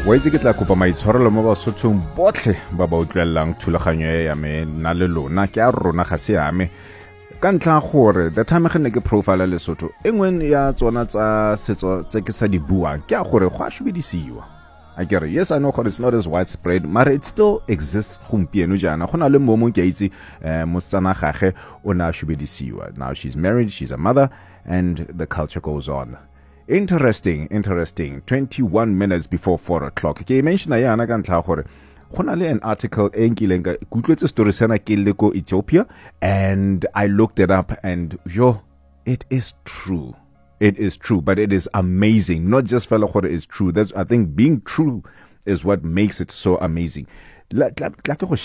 wa itse ke tla kopa maitshwarelo mo basothong botlhe ba ba utlwelelang thulaganyo ya me nna le lona ke a rona ga se ame ka ntlha gore the time ge ne ke profile Lesotho engwe ya tsona tsa setso tse ke sa di bua ke a gore go a shubedisiwa I get it. Yes, I know it's not as widespread, but it still exists. Now she's married, she's a mother, and the culture goes on. Interesting. 21 minutes before 4 o'clock. Okay, mention an article story Ethiopia, and I looked it up, and it is true. It is true, but it is amazing. Not just fella what is true. I think being true is what makes it so amazing.